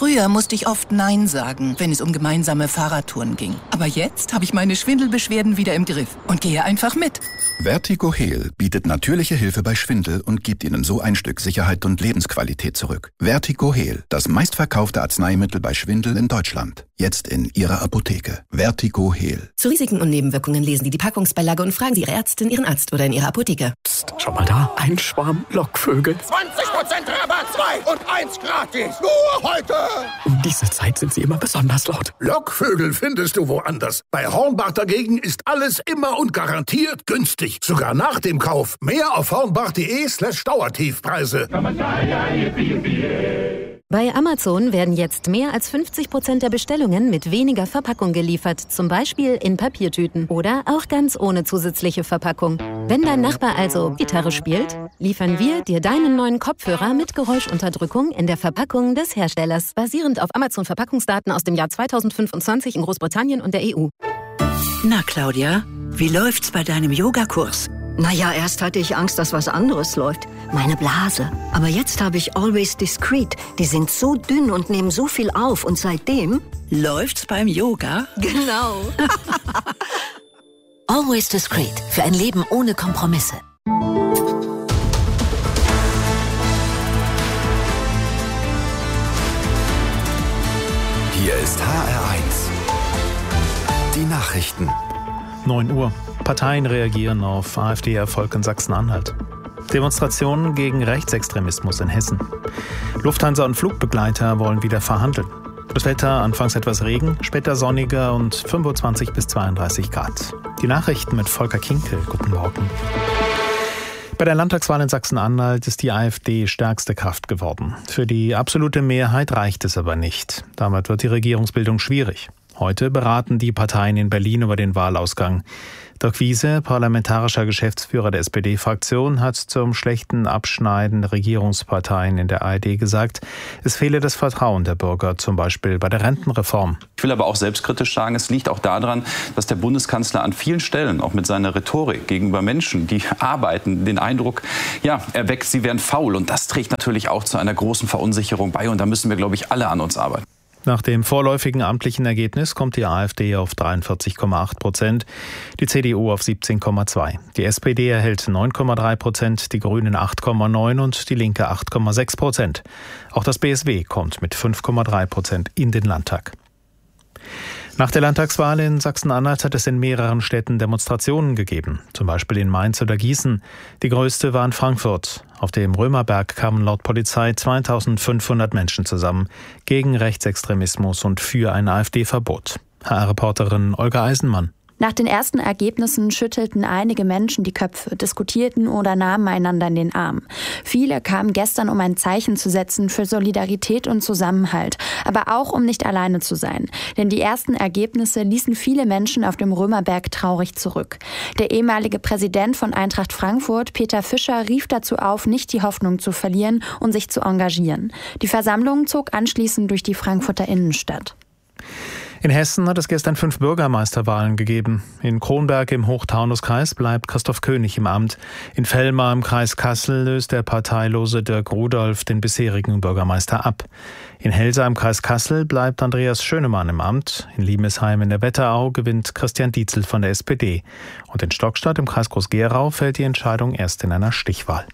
Früher musste ich oft Nein sagen, wenn es um gemeinsame Fahrradtouren ging. Aber jetzt habe ich meine Schwindelbeschwerden wieder im Griff und gehe einfach mit. Vertigo Heal bietet natürliche Hilfe bei Schwindel und gibt Ihnen so ein Stück Sicherheit und Lebensqualität zurück. Vertigo Heal, das meistverkaufte Arzneimittel bei Schwindel in Deutschland. Jetzt in Ihrer Apotheke. Vertigo Heal. Zu Risiken und Nebenwirkungen lesen Sie die Packungsbeilage und fragen Sie Ihre Ärztin, Ihren Arzt oder in Ihrer Apotheke. Psst, schau mal da, ein Schwarm Lockvögel. 20% Rabatt, 2 und 1 gratis. Nur heute. Um diese Zeit sind sie immer besonders laut. Lockvögel findest du woanders. Bei Hornbach dagegen ist alles immer und garantiert günstig. Sogar nach dem Kauf. Mehr auf hornbach.de/Dauertiefpreise. Bei Amazon werden jetzt mehr als 50% der Bestellungen mit weniger Verpackung geliefert, zum Beispiel in Papiertüten oder auch ganz ohne zusätzliche Verpackung. Wenn dein Nachbar also Gitarre spielt, liefern wir dir deinen neuen Kopfhörer mit Geräuschunterdrückung in der Verpackung des Herstellers, basierend auf Amazon-Verpackungsdaten aus dem Jahr 2025 in Großbritannien und der EU. Na, Claudia, wie läuft's bei deinem Yogakurs? Naja, erst hatte ich Angst, dass was anderes läuft. Meine Blase. Aber jetzt habe ich Always Discreet. Die sind so dünn und nehmen so viel auf. Und seitdem... Läuft's beim Yoga? Genau. Always Discreet. Für ein Leben ohne Kompromisse. Hier ist HR1. Die Nachrichten. 9 Uhr. Parteien reagieren auf AfD-Erfolg in Sachsen-Anhalt. Demonstrationen gegen Rechtsextremismus in Hessen. Lufthansa und Flugbegleiter wollen wieder verhandeln. Das Wetter anfangs etwas Regen, später sonniger und 25 bis 32 Grad. Die Nachrichten mit Volker Kinkel. Guten Morgen. Bei der Landtagswahl in Sachsen-Anhalt ist die AfD stärkste Kraft geworden. Für die absolute Mehrheit reicht es aber nicht. Damit wird die Regierungsbildung schwierig. Heute beraten die Parteien in Berlin über den Wahlausgang. Dirk Wiese, parlamentarischer Geschäftsführer der SPD-Fraktion, hat zum schlechten Abschneiden der Regierungsparteien in der ARD gesagt, es fehle das Vertrauen der Bürger, zum Beispiel bei der Rentenreform. Ich will aber auch selbstkritisch sagen, es liegt auch daran, dass der Bundeskanzler an vielen Stellen, auch mit seiner Rhetorik gegenüber Menschen, die arbeiten, den Eindruck erweckt, sie wären faul. Und das trägt natürlich auch zu einer großen Verunsicherung bei. Und da müssen wir, glaube ich, alle an uns arbeiten. Nach dem vorläufigen amtlichen Ergebnis kommt die AfD auf 43,8%, die CDU auf 17,2%. Die SPD erhält 9,3%, die Grünen 8,9% und die Linke 8,6%. Auch das BSW kommt mit 5,3% in den Landtag. Nach der Landtagswahl in Sachsen-Anhalt hat es in mehreren Städten Demonstrationen gegeben, zum Beispiel in Mainz oder Gießen. Die größte war in Frankfurt. Auf dem Römerberg kamen laut Polizei 2500 Menschen zusammen gegen Rechtsextremismus und für ein AfD-Verbot. HR-Reporterin Olga Eisenmann. Nach den ersten Ergebnissen schüttelten einige Menschen die Köpfe, diskutierten oder nahmen einander in den Arm. Viele kamen gestern, um ein Zeichen zu setzen für Solidarität und Zusammenhalt, aber auch um nicht alleine zu sein. Denn die ersten Ergebnisse ließen viele Menschen auf dem Römerberg traurig zurück. Der ehemalige Präsident von Eintracht Frankfurt, Peter Fischer, rief dazu auf, nicht die Hoffnung zu verlieren und sich zu engagieren. Die Versammlung zog anschließend durch die Frankfurter Innenstadt. In Hessen hat es gestern 5 Bürgermeisterwahlen gegeben. In Kronberg im Hochtaunuskreis bleibt Christoph König im Amt. In Vellmar im Kreis Kassel löst der parteilose Dirk Rudolph den bisherigen Bürgermeister ab. In Helsa im Kreis Kassel bleibt Andreas Schönemann im Amt. In Limesheim in der Wetterau gewinnt Christian Dietzel von der SPD. Und in Stockstadt im Kreis Groß-Gerau fällt die Entscheidung erst in einer Stichwahl.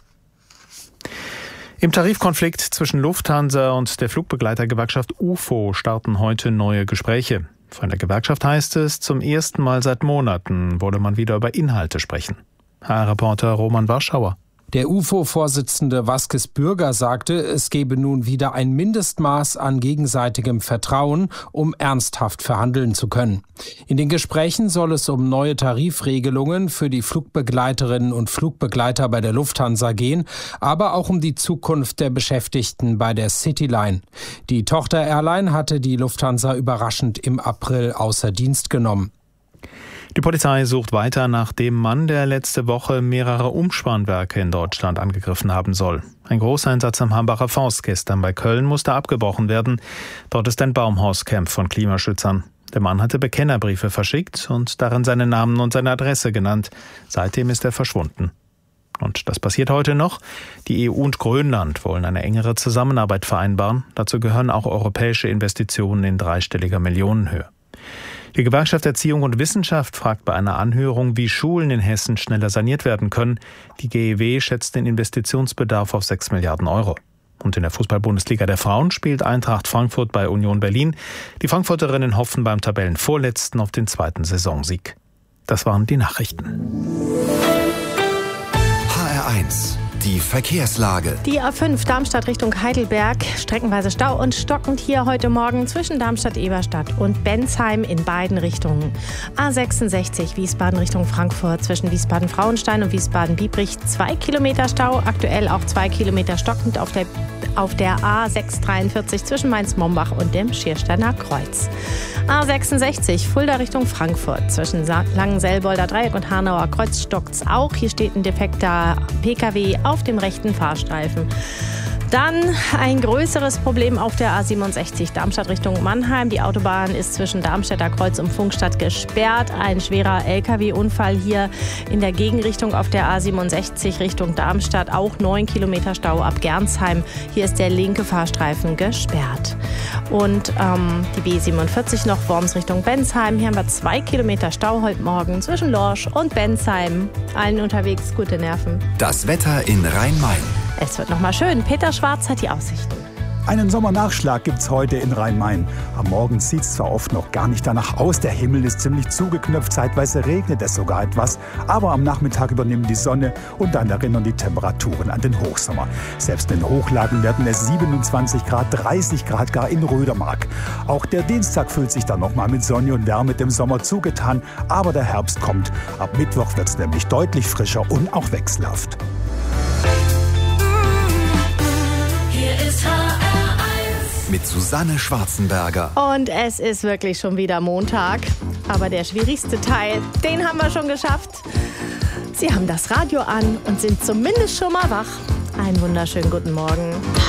Im Tarifkonflikt zwischen Lufthansa und der Flugbegleitergewerkschaft UFO starten heute neue Gespräche. Von der Gewerkschaft heißt es, zum ersten Mal seit Monaten wolle man wieder über Inhalte sprechen. HR-Reporter Roman Warschauer. Der UFO-Vorsitzende Vasquez Bürger sagte, es gebe nun wieder ein Mindestmaß an gegenseitigem Vertrauen, um ernsthaft verhandeln zu können. In den Gesprächen soll es um neue Tarifregelungen für die Flugbegleiterinnen und Flugbegleiter bei der Lufthansa gehen, aber auch um die Zukunft der Beschäftigten bei der Cityline. Die Tochter-Airline hatte die Lufthansa überraschend im April außer Dienst genommen. Die Polizei sucht weiter nach dem Mann, der letzte Woche mehrere Umspannwerke in Deutschland angegriffen haben soll. Ein Großeinsatz am Hambacher Forst gestern bei Köln musste abgebrochen werden. Dort ist ein Baumhauscamp von Klimaschützern. Der Mann hatte Bekennerbriefe verschickt und darin seinen Namen und seine Adresse genannt. Seitdem ist er verschwunden. Und das passiert heute noch. Die EU und Grönland wollen eine engere Zusammenarbeit vereinbaren. Dazu gehören auch europäische Investitionen in dreistelliger Millionenhöhe. Die Gewerkschaft Erziehung und Wissenschaft fragt bei einer Anhörung, wie Schulen in Hessen schneller saniert werden können. Die GEW schätzt den Investitionsbedarf auf 6 Milliarden Euro. Und in der Fußball-Bundesliga der Frauen spielt Eintracht Frankfurt bei Union Berlin. Die Frankfurterinnen hoffen beim Tabellenvorletzten auf den 2. Saisonsieg. Das waren die Nachrichten. HR1, die Verkehrslage. Die A5 Darmstadt Richtung Heidelberg, streckenweise Stau und stockend hier heute Morgen zwischen Darmstadt-Eberstadt und Bensheim in beiden Richtungen. A66 Wiesbaden Richtung Frankfurt zwischen Wiesbaden-Frauenstein und Wiesbaden-Biebrich 2 Kilometer Stau, aktuell auch 2 Kilometer stockend auf der A643 zwischen Mainz-Mombach und dem Schiersteiner Kreuz. A66 Fulda Richtung Frankfurt zwischen Langenselbolder Dreieck und Hanauer Kreuz stockt's auch. Hier steht ein defekter PKW auf dem rechten Fahrstreifen. Dann ein größeres Problem auf der A67 Darmstadt Richtung Mannheim. Die Autobahn ist zwischen Darmstädter Kreuz und Pfungstadt gesperrt. Ein schwerer LKW-Unfall hier in der Gegenrichtung auf der A67 Richtung Darmstadt. Auch 9 Kilometer Stau ab Gernsheim. Hier ist der linke Fahrstreifen gesperrt. Und die B47 noch Worms Richtung Bensheim. Hier haben wir 2 Kilometer Stau heute Morgen zwischen Lorsch und Bensheim. Allen unterwegs gute Nerven. Das Wetter in Rhein-Main. Es wird noch mal schön. Peter Schwarz hat die Aussichten. Einen Sommernachschlag gibt's heute in Rhein-Main. Am Morgen sieht's zwar oft noch gar nicht danach aus, der Himmel ist ziemlich zugeknöpft, zeitweise regnet es sogar etwas, aber am Nachmittag übernimmt die Sonne und dann erinnern die Temperaturen an den Hochsommer. Selbst in den Hochlagen werden es 27 Grad, 30 Grad gar in Rödermark. Auch der Dienstag fühlt sich dann nochmal mit Sonne und Wärme dem Sommer zugetan, aber der Herbst kommt. Ab Mittwoch wird's nämlich deutlich frischer und auch wechselhaft. Mit Susanne Schwarzenberger. Und es ist wirklich schon wieder Montag. Aber der schwierigste Teil, den haben wir schon geschafft. Sie haben das Radio an und sind zumindest schon mal wach. Einen wunderschönen guten Morgen.